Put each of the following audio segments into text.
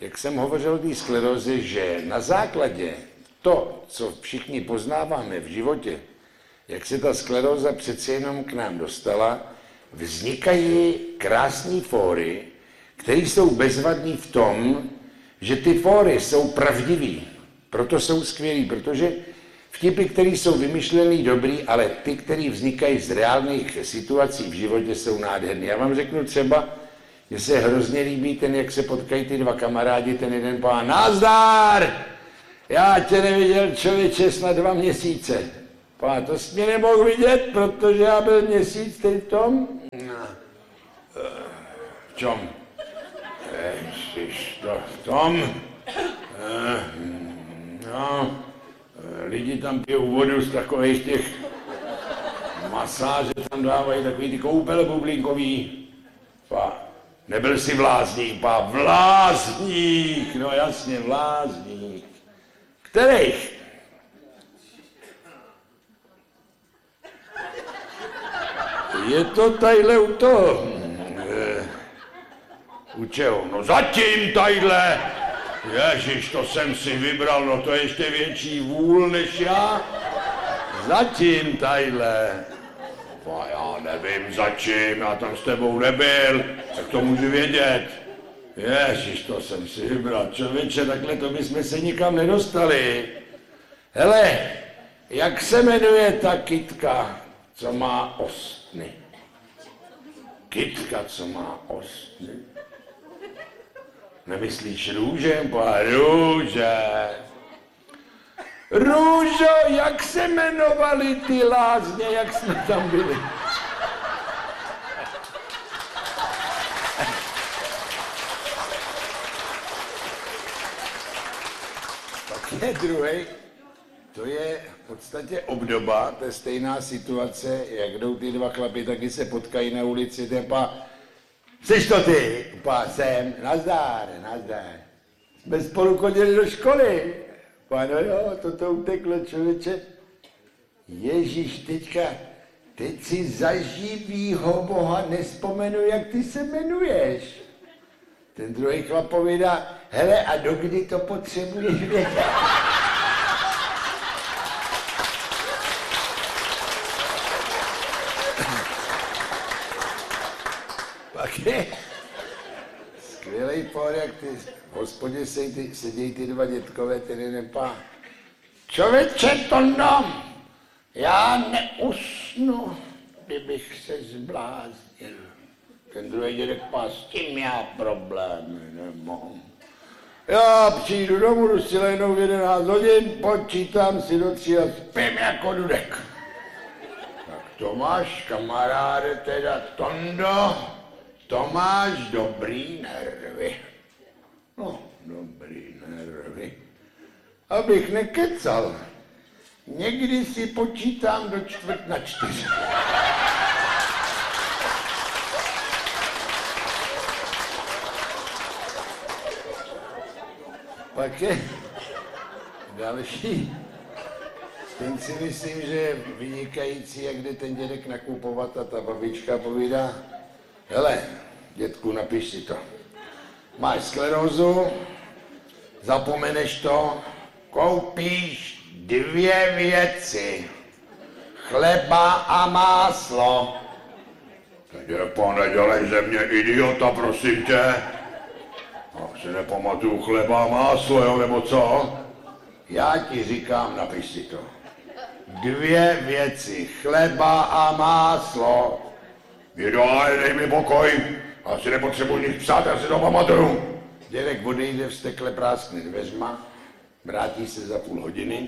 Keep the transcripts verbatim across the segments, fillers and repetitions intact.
jak jsem hovořil o té skleróze, že na základě to, co všichni poznáváme v životě, jak se ta skleróza přece jenom k nám dostala, vznikají krásné fóry, které jsou bezvadné v tom, že ty fóry jsou pravdivý, proto jsou skvělý, protože vtipy, které jsou vymyšlený dobrý, ale ty, které vznikají z reálných situací v životě, jsou nádherný. Já vám řeknu třeba, že se hrozně líbí ten, jak se potkají ty dva kamarádi, ten jeden pán, nazdar! Já tě neviděl, člověče, snad dva měsíce. Pán, to jsi mě nemohl vidět, protože já byl měsíc teď v tom. V čem? Ježiš, to v tom. No, lidi tam pijou vodu z takových těch masáže, tam dávají takový ty koupele bublinkový. Pá, nebyl jsi vlázník, pá, vlázník, no jasně, vlázník. Kterých? Je to tadyhle u toho. E, u čeho? No zatím tadyhle. Ježiš, to jsem si vybral, no to je ještě větší vůl než já. Zatím tadyhle. No já nevím začím, já tam s tebou nebyl, tak to můžu vědět. Ježiš, to jsem si vybral, člověče, takhle to bychom se nikam nedostali. Hele, jak se jmenuje ta kytka, co má ostny? Kytka, co má ostny? Nemyslíš růže? Pá, růže. Růžo, jak se jmenovali ty lázně, jak jsme tam byli? Tak je druhý. To je v podstatě obdoba, to je stejná situace, jak jdou ty dva chlapi, taky se potkají na ulici, ten pá, jsi to ty? Pá, jsem, nazdár, nazdár. Jsme spolu chodili do školy. Pá, no jo, toto uteklo, člověče. Ježíš, teďka, teď si za živýho Boha nespomenu, jak ty se jmenuješ. Ten druhý chlap povídá, hele, a dokdy to potřebuješ vědět? Pak je skvělej por, jak ty v hospodě sedějí ty dva dětkové, ten jeden pán. Člověče, Tondo, já neusnu, kdybych se zbláznil. Ten druhý dědek pán, s tím já problémy nemám. Já přijdu domů, jdu si lehnout v jedenáct hodin, počítám si do tří a spím jako dudek. Tak to máš, kamaráde, teda Tondo, to máš dobrý nervy. No, dobrý nervy. Abych nekecal, někdy si počítám do čtvrt na čtyři. Pak je další. Ten si myslím, že je vynikající, jak jde ten dědek nakupovat a ta babička povídá, hele, dětku, napiš si to. Máš sklerózu, zapomeneš to, koupíš dvě věci. Chleba a máslo. Teď pane, dělej ze mě idiota, prosím tě. Ach, si nepamatuju chleba a máslo, jo, nebo co? Já ti říkám, napiš si to. Dvě věci, chleba a máslo. Jedoj, dej mi pokoj. Asi nepotřebuji nic psát, já si to pamatuju. Dědek odejde, vstekle práskne dveřma, vrátí se za půl hodiny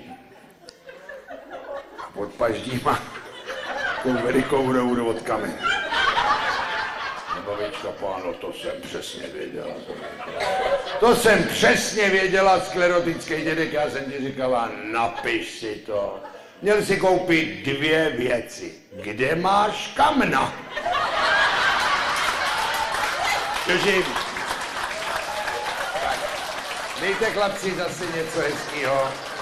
a pod paždíma takovou velikou roudu od kamen. Babička, páno, to jsem přesně věděla. To jsem přesně věděla, sklerotický dědek, já jsem ti říkala, napiš si to. Měl si koupit dvě věci. Kde máš kamna? Držím. Dejte chlapci zase něco hezkýho.